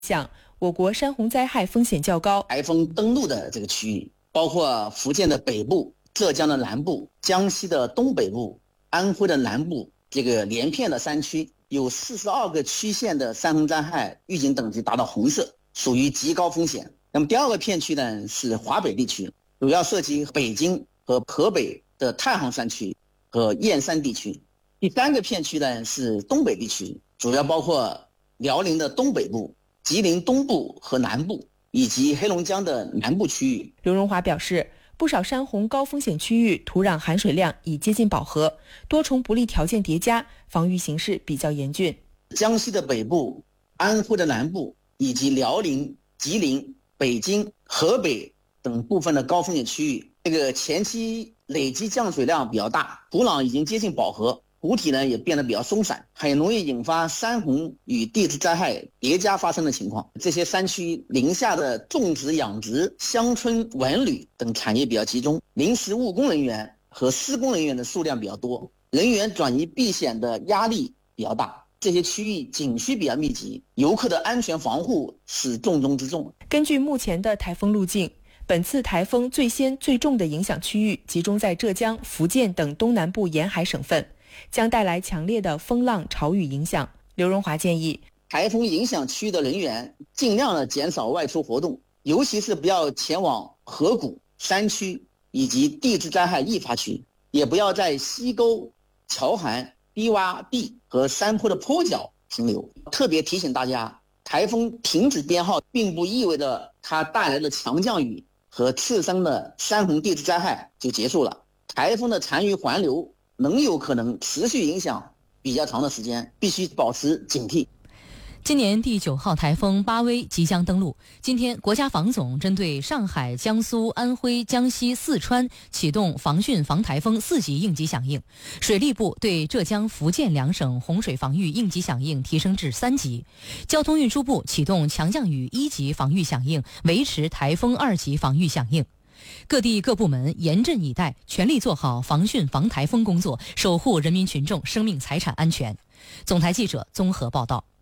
像我国山洪灾害风险较高， 台风登陆的这个区域包括福建的北部、浙江的南部、江西的东北部、安徽的南部，这个连片的山区有42个区县的山洪灾害预警等级达到红色，属于极高风险。那么第二个片区呢是华北地区，主要涉及北京和河北的太行山区和燕山地区。第三个片区呢是东北地区，主要包括辽宁的东北部、吉林东部和南部，以及黑龙江的南部区域。 刘荣华表示，不少山洪高风险区域土壤含水量已接近饱和，多重不利条件叠加，防御形势比较严峻。 江西的北部、安徽的南部以及辽宁、吉林、北京、河北等部分的高风险区域，这个前期累积降水量比较大，土壤已经接近饱和，湖体呢也变得比较松散，很容易引发山洪与地质灾害叠加发生的情况。这些山区临下的种植、养殖、乡村文旅等产业比较集中，临时务工人员和施工人员的数量比较多，人员转移避险的压力比较大。这些区域景区比较密集，游客的安全防护是重中之重。 根据目前的台风路径，本次台风最先最重的影响区域集中在浙江、福建等东南部沿海省份，将带来强烈的风浪潮雨影响。刘荣华建议， 台风影响区域的人员尽量的减少外出活动，尤其是不要前往河谷、山区以及地质灾害易发区，也不要在溪沟、桥涵、低洼地和山坡的坡脚停留。特别提醒大家，台风停止编号并不意味着它带来的强降雨和次生的山洪地质灾害就结束了。台风的残余环流能有可能持续影响比较长的时间，必须保持警惕。 今年第9号台风巴威即将登陆。今天，国家防总针对上海、江苏、安徽、江西、四川启动防汛防台风4级应急响应，水利部对浙江、福建2省洪水防御应急响应提升至3级，交通运输部启动强降雨1级防御响应，维持台风2级防御响应。各地各部门严阵以待，全力做好防汛防台风工作，守护人民群众生命财产安全。总台记者综合报道。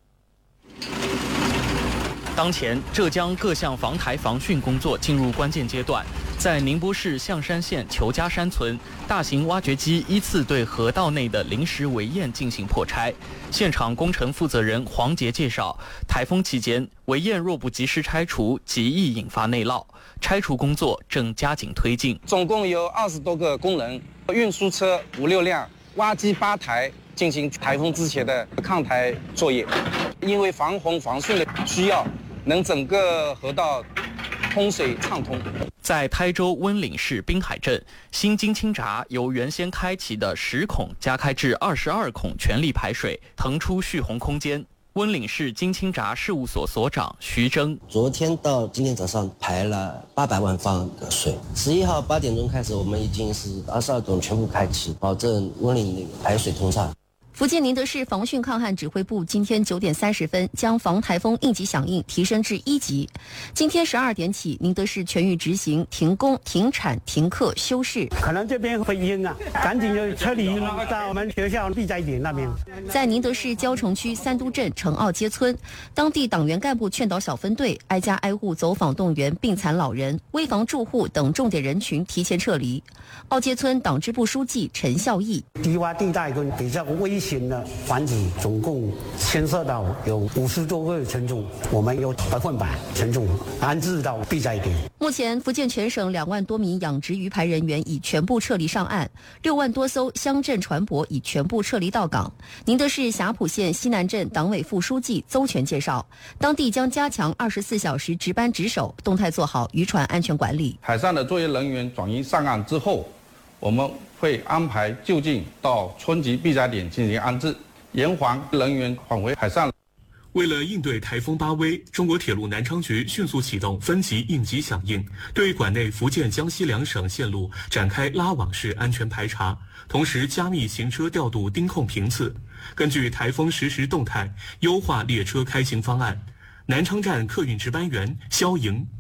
当前，浙江各项防台防汛工作进入关键阶段。在宁波市象山县裘家山村，大型挖掘机依次对河道内的临时围堰进行破拆。现场工程负责人黄杰介绍，台风期间，围堰若不及时拆除，极易引发内涝。拆除工作正加紧推进。 总共有20多个工人，运输车5、6辆，挖机8台，进行台风之前的抗台作业。因为防洪防汛的需要，能整个河道通水畅通。 在台州温岭市滨海镇，新金清闸由原先开启的10孔加开至22孔全力排水，腾出蓄洪空间。温岭市金清闸事务所所长徐峥， 昨天到今天早上排了800万方的水。11号8点钟开始，我们已经是22孔全部开启，保证温岭排水通畅。 福建宁德市防汛抗旱指挥部今天9点30分将防台风应急响应提升至1级。今天12点起，宁德市全域执行停工、停产、停课、休市。 可能这边会淹啊，赶紧就撤离到我们学校避灾点那边。 在宁德市蕉城区三都镇城坳街村，当地党员干部劝导小分队挨家挨户走访动员病残老人、危房住户等重点人群提前撤离。坳街村党支部书记陈孝义， 低洼地带跟比较危险的环境，总共牵涉到有50多个群众，我们有100%群众安置到避灾点。 目前，福建全省2万多名养殖渔排人员已全部撤离上岸，6万多艘乡镇船舶已全部撤离到港。宁德市霞浦县西南镇党委副书记邹全介绍，当地将加强24小时值班值守，动态做好渔船安全管理。 海上的作业人员转移上岸之后，我们会安排就近到村级避灾点进行安置，严防人员返回海上。 为了应对台风巴威，中国铁路南昌局迅速启动分级应急响应，对管内福建、江西2省线路展开拉网式安全排查，同时加密行车调度盯控频次，根据台风实时动态优化列车开行方案。南昌站客运值班员肖莹，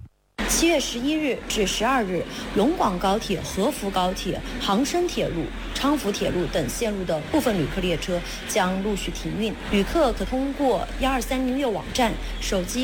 7月11日至12日，龙广高铁、合福高铁、杭深铁路、昌福铁路等线路的部分旅客列车将陆续停运，旅客可通过1230网站、手机